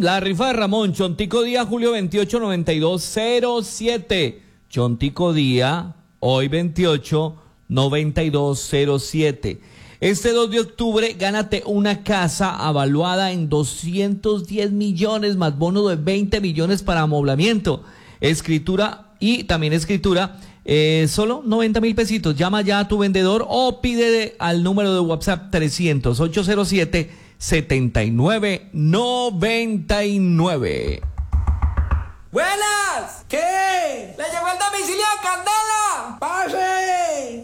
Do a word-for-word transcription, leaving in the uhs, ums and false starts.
la rifa de Ramón, Chontico Día, julio veintiocho, noventa y dos cero siete. Chontico Día, hoy veintiocho, noventa y dos cero siete. Este dos de octubre, gánate una casa avaluada en doscientos diez millones, más bono de veinte millones para amoblamiento. Escritura y también escritura, eh, solo noventa mil pesitos. Llama ya a tu vendedor o pide al número de WhatsApp trescientos, ochocientos siete, setenta y nueve noventa y nueve. ¡Buenas! ¿Qué? ¿Le llegó el domicilio a Candela? ¡Pase!